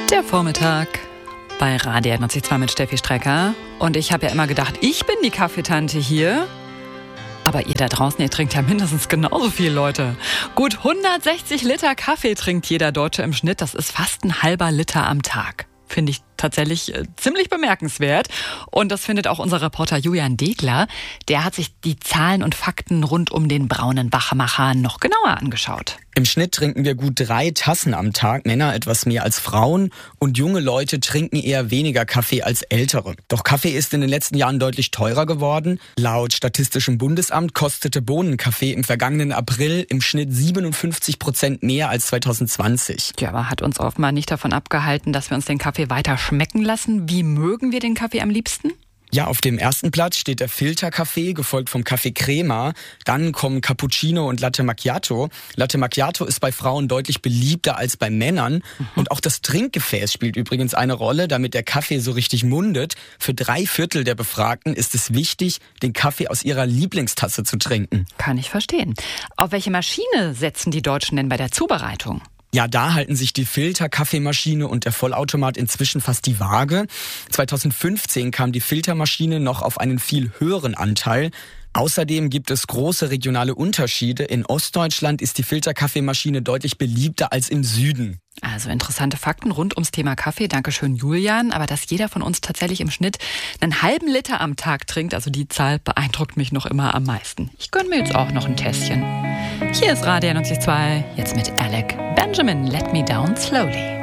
Der Vormittag bei Radio 92 mit Steffi Strecker. Und ich habe ja immer gedacht, ich bin die Kaffeetante hier. Aber ihr da draußen, ihr trinkt ja mindestens genauso viel, Leute. Gut 160 Liter Kaffee trinkt jeder Deutsche im Schnitt. Das ist fast ein halber Liter am Tag. Finde ich tatsächlich ziemlich bemerkenswert. Und das findet auch unser Reporter Julian Degler. Der hat sich die Zahlen und Fakten rund um den braunen Wachmacher noch genauer angeschaut. Im Schnitt trinken wir gut 3 Tassen am Tag, Männer etwas mehr als Frauen. Und junge Leute trinken eher weniger Kaffee als Ältere. Doch Kaffee ist in den letzten Jahren deutlich teurer geworden. Laut Statistischem Bundesamt kostete Bohnenkaffee im vergangenen April im Schnitt 57% mehr als 2020. Ja, aber hat uns offenbar nicht davon abgehalten, dass wir uns den Kaffee weiter schmecken lassen. Wie mögen wir den Kaffee am liebsten? Ja, auf dem ersten Platz steht der Filterkaffee, gefolgt vom Kaffee Crema. Dann kommen Cappuccino und Latte Macchiato. Latte Macchiato ist bei Frauen deutlich beliebter als bei Männern. Und auch das Trinkgefäß spielt übrigens eine Rolle, damit der Kaffee so richtig mundet. Für 3/4 der Befragten ist es wichtig, den Kaffee aus ihrer Lieblingstasse zu trinken. Kann ich verstehen. Auf welche Maschine setzen die Deutschen denn bei der Zubereitung? Ja, da halten sich die Filterkaffeemaschine und der Vollautomat inzwischen fast die Waage. 2015 kam die Filtermaschine noch auf einen viel höheren Anteil. Außerdem gibt es große regionale Unterschiede. In Ostdeutschland ist die Filterkaffeemaschine deutlich beliebter als im Süden. Also interessante Fakten rund ums Thema Kaffee. Dankeschön, Julian. Aber dass jeder von uns tatsächlich im Schnitt einen halben Liter am Tag trinkt, also die Zahl beeindruckt mich noch immer am meisten. Ich gönne mir jetzt auch noch ein Tässchen. Hier ist Radio 92, jetzt mit Alec Benjamin, Let Me Down Slowly.